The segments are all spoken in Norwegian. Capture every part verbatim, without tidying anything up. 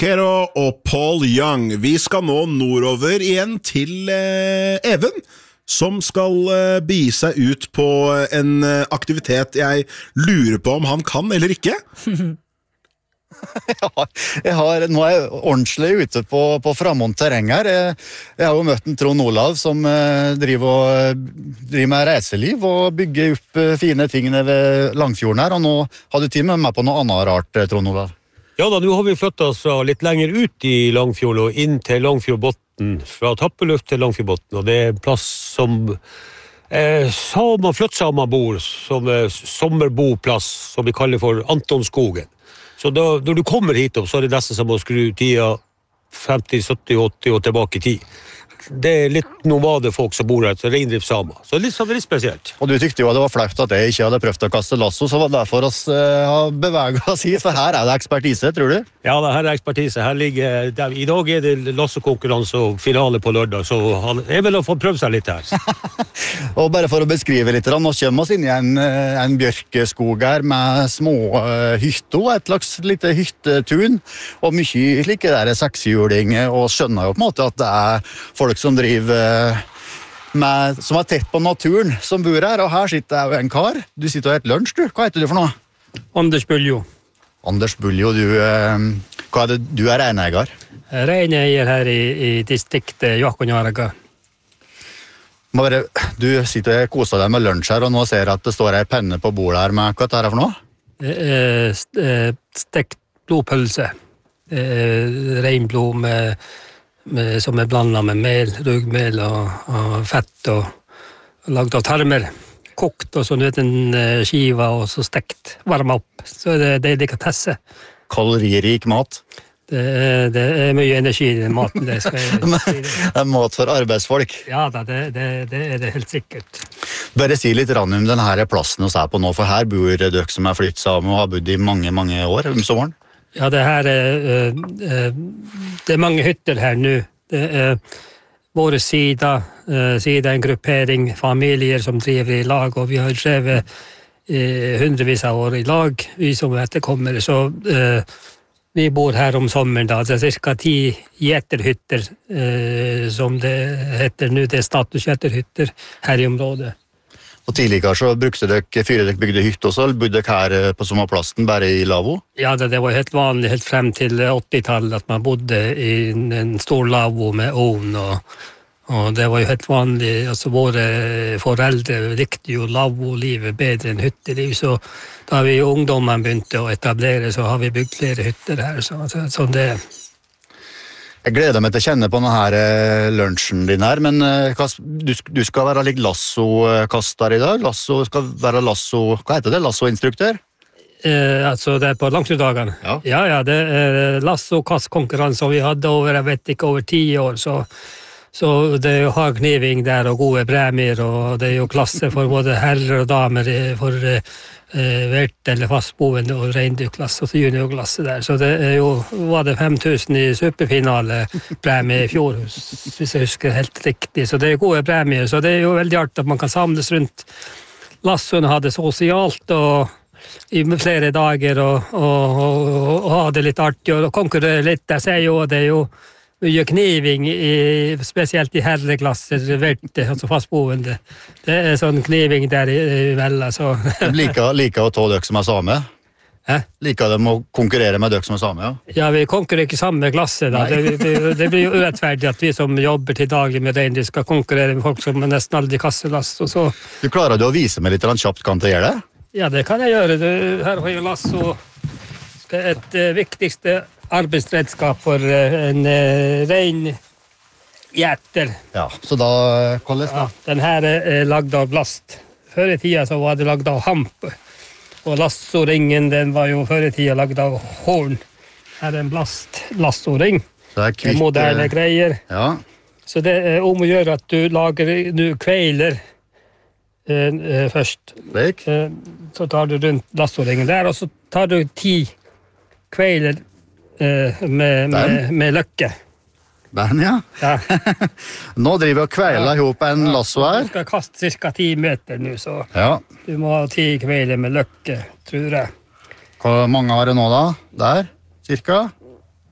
Kero og Paul Young. Vi skal nå nordover igjen til eh, Even, som skal eh, begi seg ut på en eh, aktivitet jeg lurer på om han kan eller ikke. Ja, jeg har, nå er jeg ordentlig ute på, på fremmed terreng her. Jeg, jeg har jo møtt en Trond Olav som eh, driver, og, driver med reiseliv og bygger opp eh, fine ting ved Langfjorden her, og nå har du tid med meg på noe annet rart, eh, Trond Olav. Ja da, nå har vi flyttet oss fra litt lenger ut i Langfjord og inn til Langfjordbotn, fra Tappeluft til Langfjordbotn, og det er en plass som eh, samer, flyttsamer bor, som er sommerboplass, som vi kaller for Antonskogen. Så da, når du kommer hit opp, så er det nesten som å skru tida femti, sytti, åtti og tilbake i tid. Det er litt nomade folk som bor her, så reindriftssamer. Så det er litt, det er litt spesielt. Og du tykte jo at det var flaut at jeg ikke hadde prøvd å kaste lasso, så var det derfor oss uh, har beveget oss hit, for her er det ekspertise, tror du? Ja, det her er ekspertise. Her ligger, der, I dag er det lassokonkurranse og finale på lørdag, så han er vel å få prøve seg litt her. Og bare for å beskrive litt, nå kommer oss inn i en, en bjørkeskog her med små uh, hytter, et slags lite hyttetun, og mye slike der sekshjuling, og skjønner jo på en måte at det er folk som driver med, som er tett på naturen, som bor her, og her sitter jeg jo en kar. Du sitter og heter lunsj, du. Hva heter du for noe? Anders Buljo. Anders Buljo, du, hva er det? Du er reineier? Reineier her i, i distriktet Joakonjaraga. Du sitter og koser deg med lunsj her, og nå ser jeg at det står en penne på bordet her med, hva er det for noe? Eh, stekt blodpølse. Eh, reinblod med Med, som er blandet med mel, ruggmel og, og fett og, og lagd av tarmer. Kokt og sånn uten uh, skiva og så stekt, varmet opp. Så det, det er delikatesse. Kaloririk mat? Det, det er mye energi i den maten. Det, skal jeg si det. Det er mat for arbeidsfolk? Ja da, det, det, det er det helt sikkert. Bare si litt om denne plassen vi er på nå, for her bor dere som er flytt sammen og har bodd i mange, mange år om sommeren. Ja, det her er, uh, det er mange hytter her nå. Det er våre sider, uh, sida en gruppering, familier som driver i lag, og vi har drevet uh, hundrevis av år i lag, vi som etterkommer. Så uh, vi bor her om sommeren, da. Det er cirka ti gjeterhytter, uh, som det heter nå. Det er statusgjeterhytter her i området. Og tidligere så brukte dere fire dere bygde hytte også, eller bodde dere her på sommerplassen, bare i lavvo? Ja, det, det var helt vanlig helt frem til åttitallet at man bodde i en stor lavvo med ovn, og, og det var jo helt vanlig. Altså, våre foreldre likte jo lavvo-livet bedre enn hytteliv, så da vi ungdommen begynte å etablere, så har vi bygd flere hytter her, så, så, så det... Jeg gleder meg til å kjenne på denne lunsjen din her, men du, du skal være litt lasso-kaster i dag. Lasso skal være lasso... Hva heter det? Lasso-instruktør? Eh, altså, det er på Langfjorddagene. Ja. ja, ja, det er lasso-kastkonkurranse, og vi hadde over, jeg vet ikke, over ti år, så, så det er jo hardkniving der, og gode premier, og det er jo klasse for både herrer og damer, for eh, vert eller fastboende og reindyrklasse, og så juniorklasse der. Så det er jo, var det fem tusen i superfinale premie i fjor, hvis jeg husker helt riktig. Så det er gode premier, så det er jo veldig artig at man kan samles rundt lassoen, ha det sosialt og i flere dager og, og, og, og ha det litt artig og konkurrere litt. Jeg ser jo at det er jo mye kniving, i, spesielt i herreklasser, verte, altså fastboende. Det er sånn kniving der i, i velda, så... Liker, liker å ta dere som er same? Hæ? Liker de å konkurrere med dere som er same, ja? Ja, vi konkurrerer ikke samme klasse, da. Det, det, det blir jo urettferdig at vi som jobber til daglig med reindrift skal konkurrere med folk som nesten aldri kaster last, og så... Du klarer du å vise meg litt kjapt kan du gjøre det? Ja, det kan jeg gjøre. Det, her har jeg lasso, et uh, viktigste arbeidsredskap for uh, en uh, rein gjeter. Ja, så da, hvordan da? Ja, den her er uh, lagd av plast. Før i tida så var det lagd av hamp, og lassoringen den var jo før i tida lagd av horn. Her er en plast lassoring. Det er kvitt... Moderne greier. Ja. Så det er om å gjøre at du lager, du kveiler uh, uh, først. Slik. Uh, så tar du rundt lassoringen der, og så tar du ti kveiler uh, med, med, med løkke. Den, ja. Ja. Nå driver vi og kveiler ja. ihop en lasso her. Du skal kaste cirka ti meter nå, så ja. Du må ha ti kveiler med løkke, tror jeg. Hvor mange har det nå da? Der, cirka?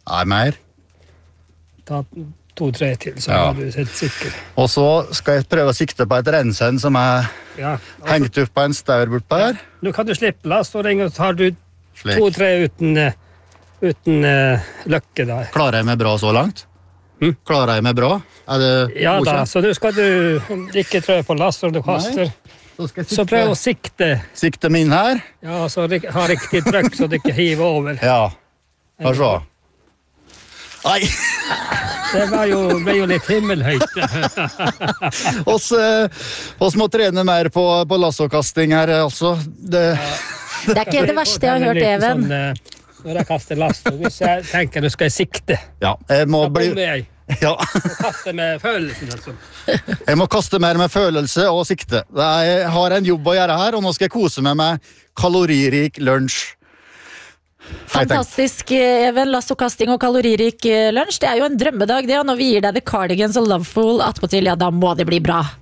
Nei, mer. Ta to-tre til, så Ja. er du helt sikker. Og så skal jeg prøve å sikte på et rensen som er Ja. hengt opp på en staur bortpå her. Nå kan du slippe last, og ringer, tar du Slik. to-tre uten, eh, uten uh, løkke da. Klarer jeg meg bra så langt? Klarer jeg meg bra? Er det Ja da, godkjent? så nå skal du ikke trø på last når du kaster. Så skal jeg Så prøv å sikte, sikte. sikte min her. Ja, så rik- ha riktig trøkk, så du ikke hiver over. Ja. Hva så? Nei. Det var jo, ble jo litt himmelhøyt. Oss, eh, oss må trene mer på, på lassokasting her, altså. Det, Det er ikke det verste jeg har hørt, Even. Sånn, eh, når jeg kaster last, og hvis jeg tenker nå skal jeg sikte, ja, jeg må da bli bommer jeg. ja. Og kaster med følelsen, altså. Jeg må kaste mer med følelse og sikte. Jeg har en jobb å gjøre her, og nå skal jeg kose meg med kaloririk lunsj. Har jeg tenkt. Fantastisk, Even. Lassokasting og kaloririk eh, lunsj. Det er jo en drømmedag, det. Og når vi gir deg The Cardigans og Loveful attpåtil, ja, da må det bli bra.